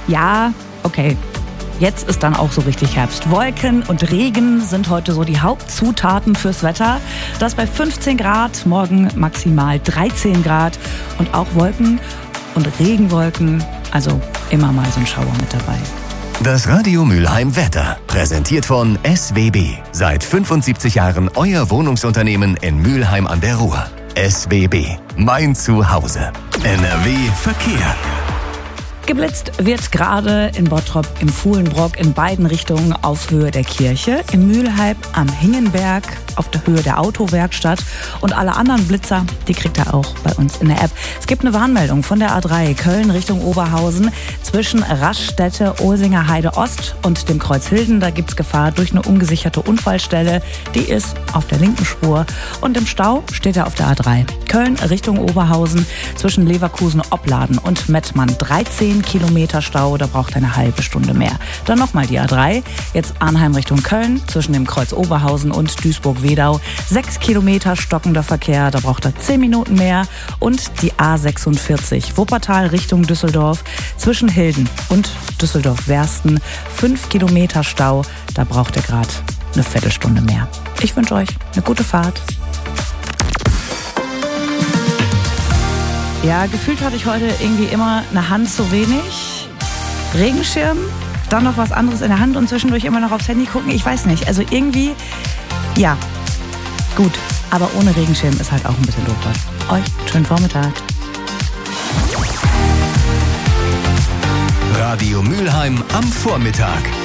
Ja, okay. Jetzt ist dann auch so richtig Herbst. Wolken und Regen sind heute so die Hauptzutaten fürs Wetter. Das bei 15 Grad, morgen maximal 13 Grad und auch Wolken und Regenwolken. Also immer mal so ein Schauer mit dabei. Das Radio Mülheim Wetter, präsentiert von SWB. Seit 75 Jahren euer Wohnungsunternehmen in Mülheim an der Ruhr. SWB, mein Zuhause. NRW Verkehr. Geblitzt wird gerade in Bottrop, im Fuhlenbrock, in beiden Richtungen auf Höhe der Kirche, in Mülheim am Hingenberg auf der Höhe der Autowerkstatt und alle anderen Blitzer, die kriegt ihr auch bei uns in der App. Es gibt eine Warnmeldung von der A3 Köln Richtung Oberhausen zwischen Raststätte, Ohlsinger Heide Ost und dem Kreuz Hilden. Da gibt's Gefahr durch eine ungesicherte Unfallstelle. Die ist auf der linken Spur und im Stau steht er auf der A3 Köln Richtung Oberhausen zwischen Leverkusen, Opladen und Mettmann. 13 Kilometer Stau, da braucht er eine halbe Stunde mehr. Dann nochmal die A3, jetzt Arnheim Richtung Köln, zwischen dem Kreuz Oberhausen und Duisburg-Wedau. 6 Kilometer stockender Verkehr, da braucht er 10 Minuten mehr. Und die A46, Wuppertal Richtung Düsseldorf, zwischen Hilden und Düsseldorf-Wersten. 5 Kilometer Stau, da braucht er gerade eine Viertelstunde mehr. Ich wünsche euch eine gute Fahrt. Ja, gefühlt hatte ich heute irgendwie immer eine Hand zu wenig. Regenschirm, dann noch was anderes in der Hand und zwischendurch immer noch aufs Handy gucken. Ich weiß nicht, also irgendwie, ja, gut. Aber ohne Regenschirm ist halt auch ein bisschen doof. Euch schönen Vormittag. Radio Mülheim am Vormittag.